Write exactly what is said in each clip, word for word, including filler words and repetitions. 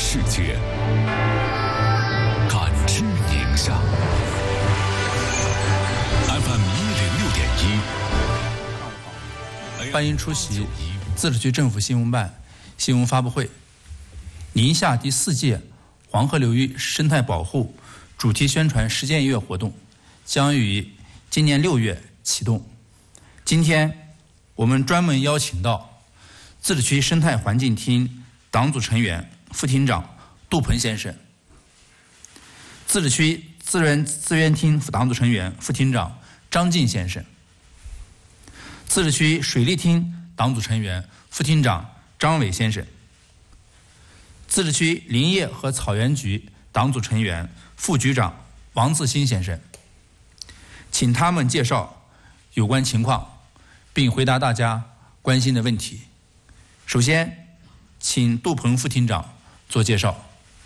世界，感知宁夏。F M 一零六点一， 欢迎出席自治区政府新闻办新闻发布会。宁夏第四届黄河流域生态保护主题宣传实践月活动将于今年六月启动。今天我们专门邀请到自治区生态环境厅党组成员、副厅长杜鹏先生，自治区自然资源厅党组成员、副厅长张进先生，自治区水利厅党组成员、副厅长张伟先生，自治区林业和草原局党组成员、副局长王自新先生，请他们介绍有关情况，并回答大家关心的问题。首先，请杜鹏副厅长做介绍。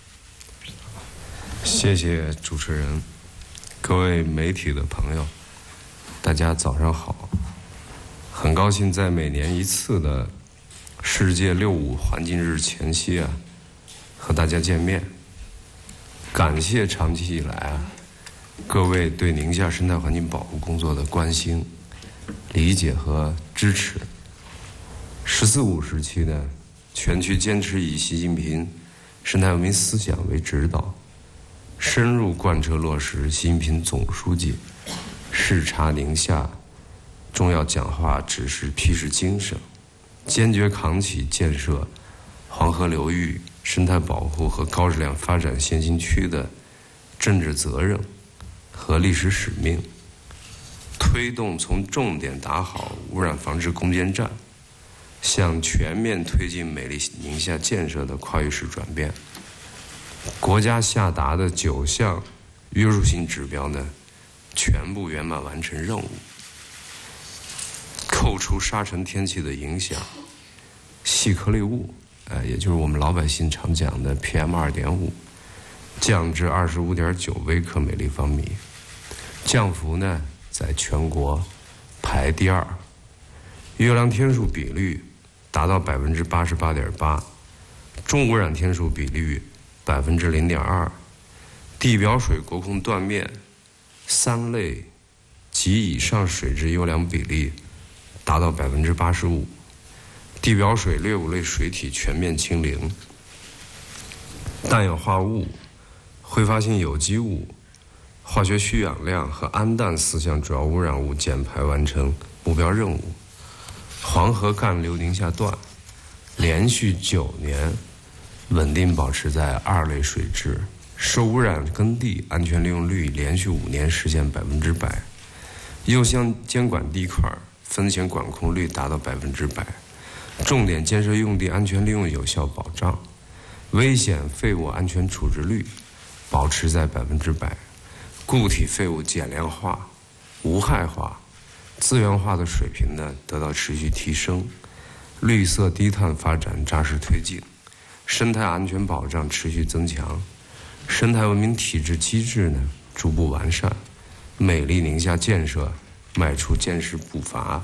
谢谢主持人，各位媒体的朋友，大家早上好。很高兴在每年一次的世界六五环境日前夕啊，和大家见面。感谢长期以来啊，各位对宁夏生态环境保护工作的关心、理解和支持。十四五时期呢，全区坚持以习近平生态文明思想为指导，深入贯彻落实习近平总书记视察宁夏重要讲话指示批示精神，坚决扛起建设黄河流域生态保护和高质量发展先行区的政治责任和历史使命，推动从重点打好污染防治攻坚战向全面推进美丽宁夏建设的跨越式转变。国家下达的九项约束性指标呢，全部圆满完成任务。扣除沙尘天气的影响，细颗粒物，呃，也就是我们老百姓常讲的 P M 二点五，降至二十五点九微克每立方米，降幅呢在全国排第二。优良天数比率达到百分之八十八点八，重污染天数比率百分之零点二，地表水国控断面三类及以上水质优良比例达到百分之八十五，地表水劣五类水体全面清零，氮氧化物、挥发性有机物、化学需氧量和氨氮四项主要污染物减排完成目标任务。黄河干流宁夏段连续九年稳定保持在二类水质，受污染耕地安全利用率连续五年实现百分之百，优乡监管地块风险管控率达到百分之百，重点建设用地安全利用有效保障，危险废物安全处置率保持在百分之百，固体废物减量化、无害化、资源化的水平呢得到持续提升，绿色低碳发展扎实推进，生态安全保障持续增强，生态文明体制机制呢逐步完善，美丽宁夏建设迈出坚实步伐。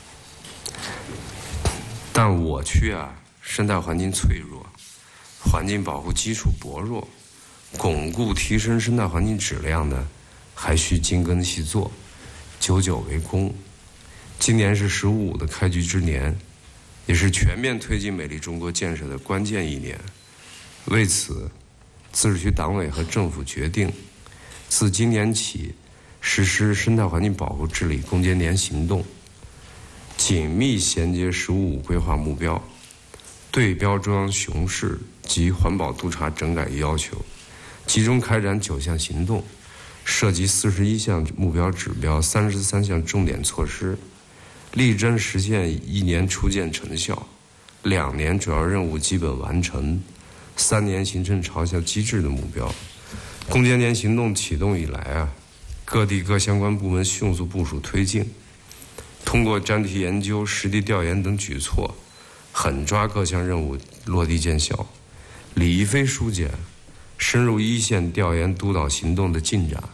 但我区啊，生态环境脆弱，环境保护基础薄弱，巩固提升生态环境质量呢，还需精耕细作，久久为功。今年是十五的开局之年，也是全面推进美丽中国建设的关键一年。为此，自治区党委和政府决定，自今年起实施生态环境保护治理攻坚年行动，紧密衔接十五五规划目标，对标中央熊市及环保督察整改要求，集中开展九项行动，涉及四十一项目标指标、三十三项重点措施，力争实现一年初见成效，两年主要任务基本完成，三年形成长效机制的目标。攻坚年行动启动以来啊，各地各相关部门迅速部署推进，通过专题研究、实地调研等举措，狠抓各项任务落地见效。李一飞书记深入一线调研督导行动的进展，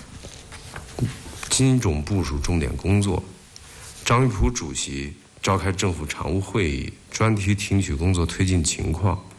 精准部署重点工作。张玉普主席召开政府常务会议，专题听取工作推进情况，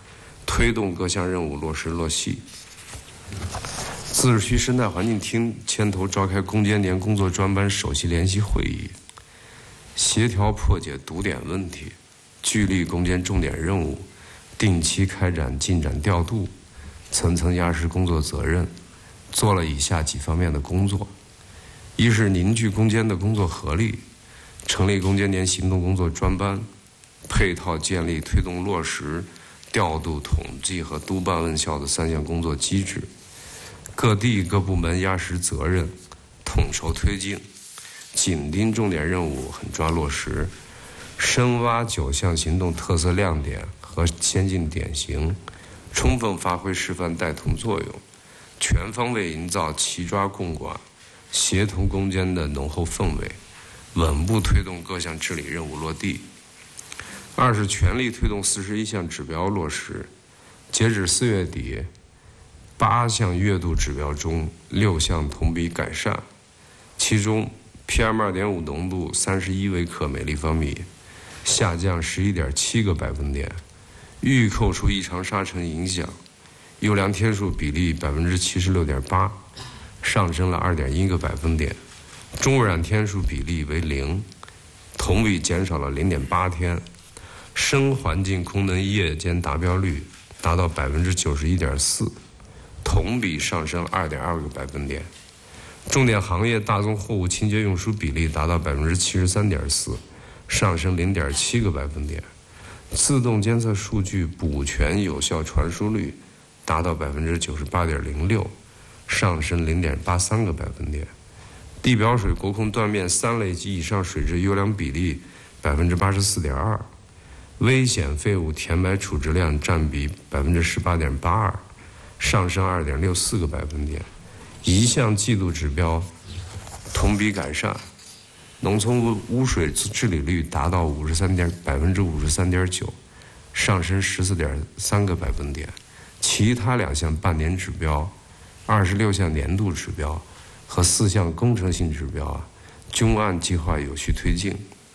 推动各项任务落实落细。自治区生态环境厅牵头召开攻坚年工作专班首席联席会议，协调破解堵点问题，聚力攻坚重点任务，定期开展进展调度，层层压实工作责任，做了以下几方面的工作：一是凝聚攻坚的工作合力，成立攻坚年行动工作专班，配套建立推动落实调度、统计和督办问效的三项工作机制，各地各部门压实责任，统筹推进，紧盯重点任务，狠抓落实，深挖九项行动特色亮点和先进典型，充分发挥示范带动作用，全方位营造齐抓共管、协同攻坚的浓厚氛围，稳步推动各项治理任务落地。二是全力推动四十一项指标落实，截止四月底，八项月度指标中六项同比改善，其中 P M 二点五 浓度三十一微克每立方米，下降十一点七个百分点，预扣除异常沙尘影响，优良天数比例百分之七十六点八，上升了二点一个百分点，中污染天数比例为零，同比减少了零点八天。深环境功能夜间达标率达到百分之九十一点四，同比上升二点二个百分点。重点行业大宗货物清洁运输比例达到百分之七十三点四，上升零点七个百分点。自动监测数据补全有效传输率达到百分之九十八点零六，上升零点八三个百分点。地表水国控断面三类及以上水质优良比例百分之八十四点二。危险废物填埋处置量占比百分之十八点八二，上升二点六四个百分点。一项季度指标同比改善，农村污水治理率达到五十三点百分之五十三点九，上升十四点三个百分点。其他两项半年指标、二十六项年度指标和四项工程性指标啊，均按计划有序推进。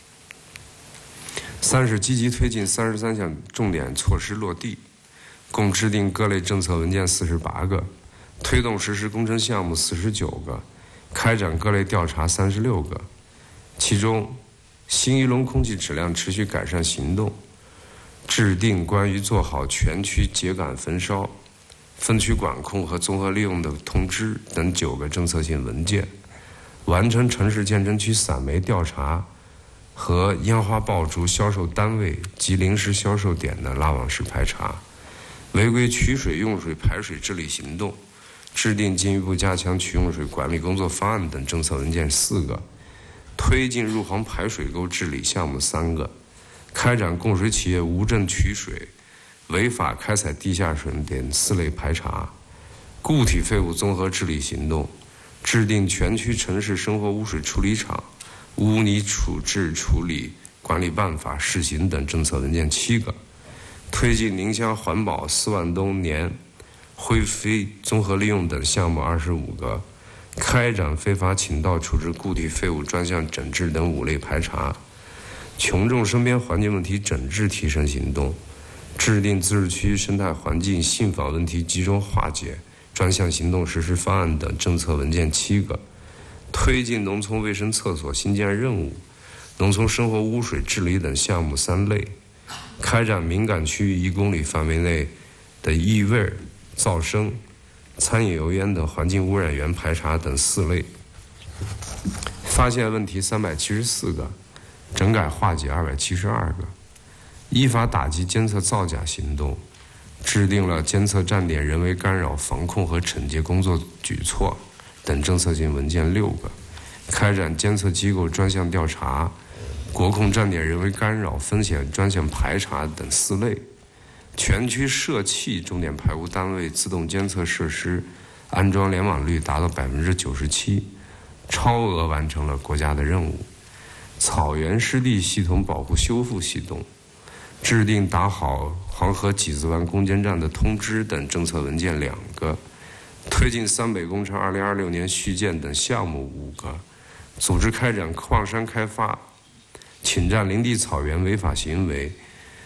三是积极推进三十三项重点措施落地，共制定各类政策文件四十八个，推动实施工程项目四十九个，开展各类调查三十六个。其中，新一轮空气质量持续改善行动，制定关于做好全区秸秆焚烧、分区管控和综合利用的通知等九个政策性文件，完成城市建成区散煤调查和烟花爆竹销售单位及临时销售点的拉网式排查，违规取水用水排水治理行动，制定进一步加强取用水管理工作方案等政策文件四个，推进入杭排水沟治理项目三个，开展供水企业无证取水、违法开采地下水等四类排查，固体废物综合治理行动，制定全区城市生活污水处理厂污泥处置处理管理办法试行等政策文件七个，推进宁乡环保四万东年灰飞综合利用等项目二十五个，开展非法倾倒处置固体废物专项整治等五类排查，群众身边环境问题整治提升行动，制定自治区生态环境信访问题集中化解专项行动实施方案等政策文件七个，推进农村卫生厕所新建任务、农村生活污水治理等项目三类，开展敏感区域一公里范围内的异味、噪声、餐饮油烟等环境污染源排查等四类，发现问题三百七十四个，整改化解二百七十二个，依法打击监测造假行动，制定了监测站点人为干扰防控和惩戒工作举措等政策性文件六个，开展监测机构专项调查、国控站点人为干扰风险专项排查等四类，全区社气重点排污单位自动监测设施安装联网率达到百分之九十七，超额完成了国家的任务。草原湿地系统保护修复系统，制定打好黄河几子湾攻坚战的通知等政策文件两个，推进三北工程二零二六年续建等项目五个，组织开展矿山开发、侵占林地草原违法行为、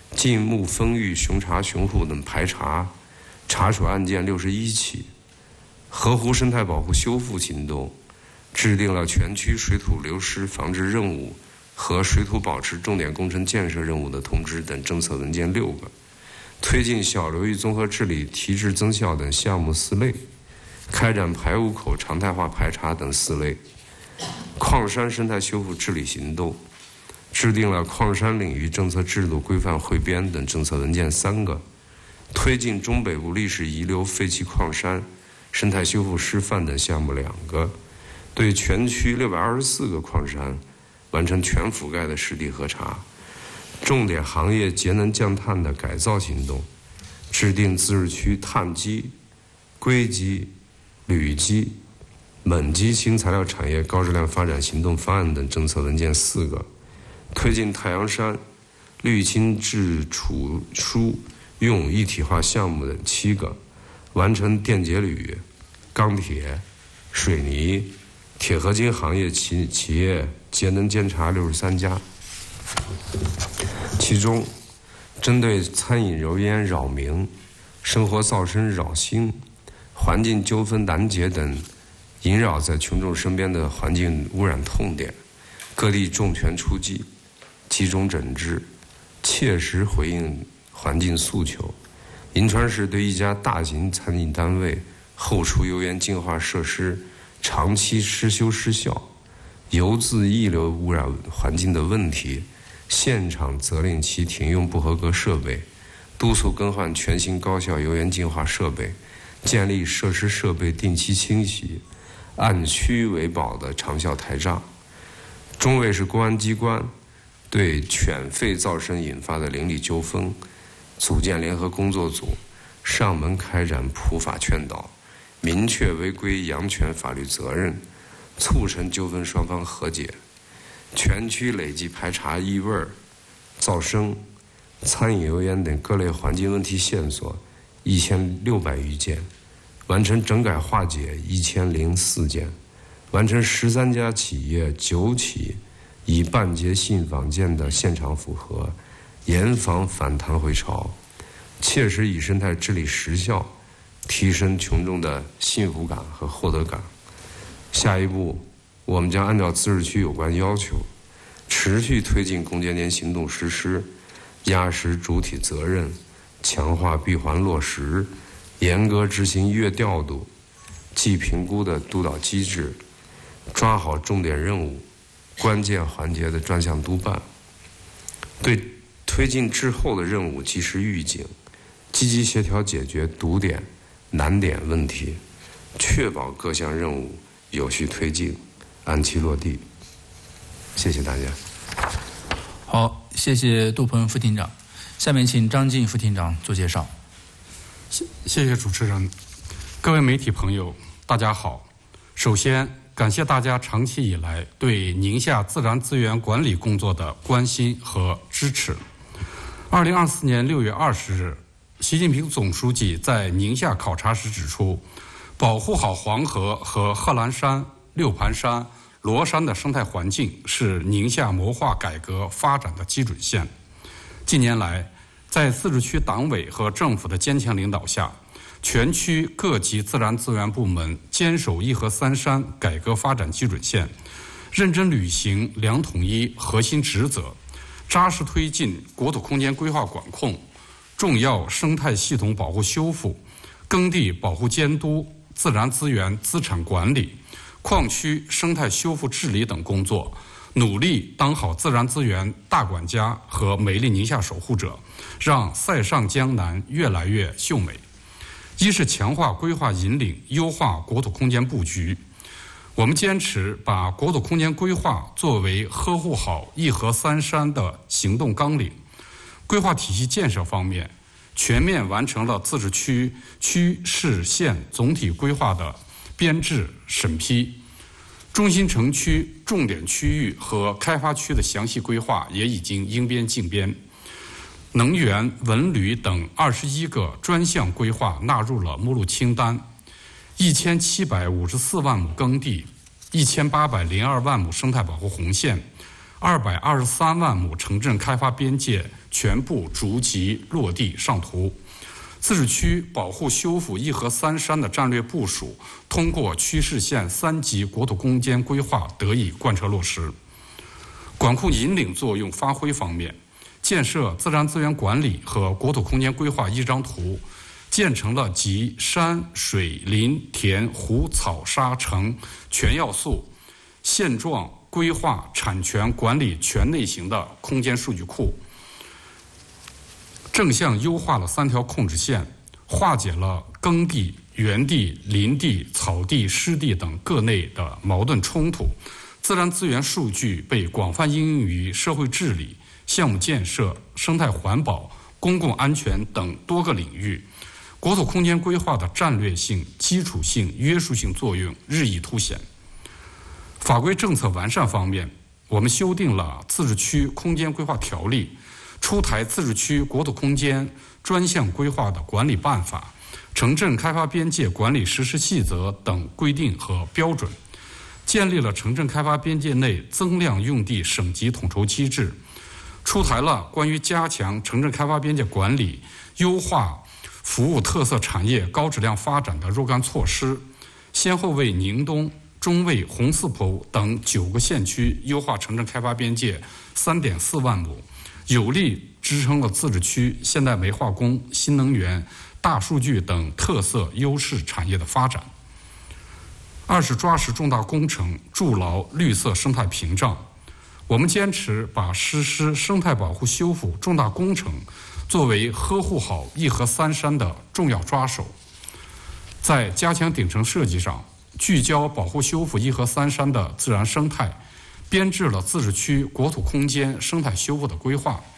近木丰裕、熊茶、熊户等排查查处案件六十一起。河湖生态保护修复行动制定了全区水土流失防治任务和水土保持重点工程建设任务的通知等政策文件六个，推进小流域综合治理提质增效等项目四类，开展排污口常态化排查等四类。矿山生态修复治理行动制定了矿山领域政策制度规范汇编等政策文件三个，推进中北部历史遗留废弃矿山生态修复示范等项目两个，对全区六百二十四个矿山完成全覆盖的实地核查。重点行业节能降碳的改造行动，制定自治区碳基、硅基、铝基、锰基新材料产业高质量发展行动方案等政策文件四个，推进太阳山氯氢质储输用一体化项目等七个，完成电解铝、钢铁、水泥、铁合金行业企企业节能监察六十三家。其中，针对餐饮油烟扰民、生活噪声扰心、环境纠纷难解等萦绕在群众身边的环境污染痛点，各地重拳出击，集中整治，切实回应环境诉求。银川市对一家大型餐饮单位后厨油烟净化设施长期失修失效、油渍溢流污染环境的问题，现场责令其停用不合格设备，督促更换全新高效油烟净化设备，建立设施设备定期清洗、按区为保的长效台账。中卫市公安机关对犬吠噪声引发的邻里纠纷，组建联合工作组，上门开展普法劝导，明确违规养犬法律责任，促成纠纷双方和解。全区累计排查异味、噪声、餐饮油烟等各类环境问题线索一千六百余件，完成整改化解一千零四件，完成十三家企业九起以半截信访件的现场复核，严防反弹回潮，切实以生态治理实效提升群众的幸福感和获得感。下一步，我们将按照自治区有关要求，持续推进攻坚年行动实施，压实主体责任，强化闭环落实，严格执行月调度、季评估的督导机制，抓好重点任务、关键环节的专项督办，对推进滞后的任务及时预警，积极协调解决堵点、难点问题，确保各项任务有序推进，按期落地。谢谢大家。 好，谢谢杜鹏副厅长。下面请张静副厅长做介绍。 谢谢谢主持人，各位媒体朋友，大家好。首先，感谢大家长期以来对宁夏自然资源管理工作的关心和支持。二零二四年六月二十日，习近平总书记在宁夏考察时指出，保护好黄河和贺兰山、六盘山、罗山的生态环境是宁夏谋划改革发展的基准线。近年来，在自治区党委和政府的坚强领导下，全区各级自然资源部门坚守一河三山改革发展基准线，认真履行两统一核心职责，扎实推进国土空间规划管控、重要生态系统保护修复、耕地保护监督、自然资源资产管理、矿区生态修复治理等工作，努力当好自然资源大管家和美丽宁夏守护者，让塞上江南越来越秀美。一是强化规划引领，优化国土空间布局。我们坚持把国土空间规划作为呵护好一河三山的行动纲领。规划体系建设方面，全面完成了自治区区市县总体规划的编制审批，中心城区、重点区域和开发区的详细规划也已经应编尽编。能源、文旅等二十一个专项规划纳入了目录清单，一千七百五十四万亩耕地，一千八百零二万亩生态保护红线，二百二十三万亩城镇开发边界全部逐级落地上图。自治区保护修复一河三山的战略部署，通过区市县三级国土空间规划得以贯彻落实。管控引领作用发挥方面，建设自然资源管理和国土空间规划一张图，建成了集山水林田湖草沙城全要素、现状规划产权管理全类型的空间数据库，正向优化了三条控制线，化解了耕地、园地、林地、草地、湿地等各类的矛盾冲突。自然资源数据被广泛应用于社会治理、项目建设、生态环保、公共安全等多个领域。国土空间规划的战略性、基础性、约束性作用日益凸显。法规政策完善方面，我们修订了《自治区空间规划条例》，出台《自治区国土空间专项规划的管理办法》、《城镇开发边界管理实施细则》等规定和标准，建立了城镇开发边界内增量用地省级统筹机制，出台了关于加强城镇开发边界管理、优化服务特色产业高质量发展的若干措施，先后为宁东、中卫、红四坡等九个县区优化城镇开发边界 三点四万亩，有力支撑了自治区现代煤化工、新能源、大数据等特色优势产业的发展。二是抓实重大工程，筑牢绿色生态屏障。我们坚持把实施生态保护修复重大工程作为呵护好一河三山的重要抓手，在加强顶层设计上聚焦保护修复一河三山的自然生态，编制了自治区国土空间生态修复的规划，